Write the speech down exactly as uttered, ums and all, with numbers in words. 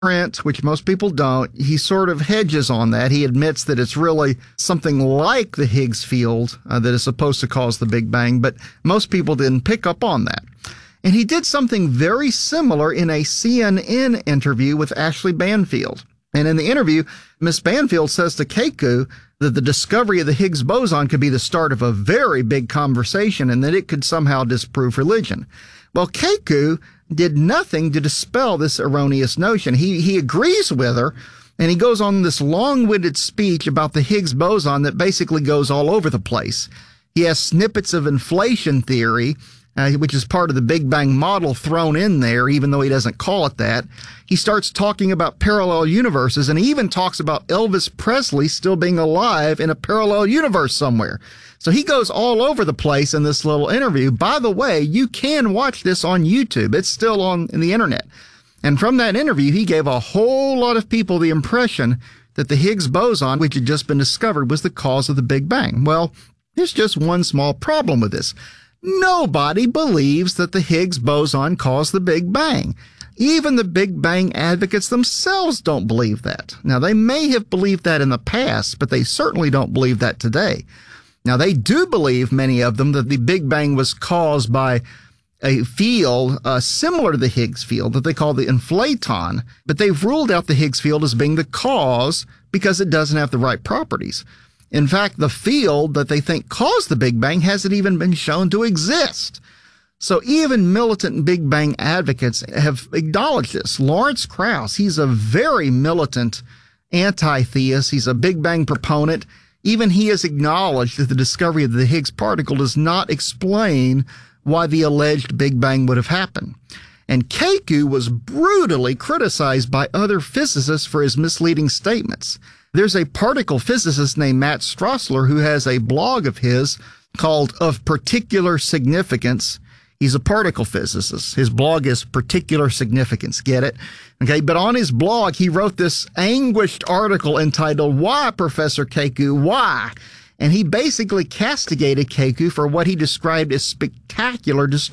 print, which most people don't, he sort of hedges on that. He admits that it's really something like the Higgs field uh, that is supposed to cause the Big Bang, but most people didn't pick up on that. And he did something very similar in a C N N interview with Ashley Banfield. And in the interview, Miss Banfield says to Keku that the discovery of the Higgs boson could be the start of a very big conversation and that it could somehow disprove religion. Well, Keku did nothing to dispel this erroneous notion. He, he agrees with her, and he goes on this long-winded speech about the Higgs boson that basically goes all over the place. He has snippets of inflation theory, Uh, which is part of the Big Bang model, thrown in there, even though he doesn't call it that. He starts talking about parallel universes, and he even talks about Elvis Presley still being alive in a parallel universe somewhere. So he goes all over the place in this little interview. By the way, you can watch this on YouTube. It's still on in the internet. And from that interview, he gave a whole lot of people the impression that the Higgs boson, which had just been discovered, was the cause of the Big Bang. Well, there's just one small problem with this. Nobody believes that the Higgs boson caused the Big Bang. Even the Big Bang advocates themselves don't believe that. Now, they may have believed that in the past, but they certainly don't believe that today. Now, they do believe, many of them, that the Big Bang was caused by a field uh, similar to the Higgs field that they call the inflaton, but they've ruled out the Higgs field as being the cause because it doesn't have the right properties. In fact, the field that they think caused the Big Bang hasn't even been shown to exist. So even militant Big Bang advocates have acknowledged this. Lawrence Krauss, he's a very militant anti-theist. He's a Big Bang proponent. Even he has acknowledged that the discovery of the Higgs particle does not explain why the alleged Big Bang would have happened. And Keku was brutally criticized by other physicists for his misleading statements. There's a particle physicist named Matt Strassler who has a blog of his called Of Particular Significance. He's a particle physicist. His blog is Particular Significance. Get it? Okay, but on his blog, he wrote this anguished article entitled, Why, Professor Keku, Why? And he basically castigated Keku for what he described as spectacular distortion.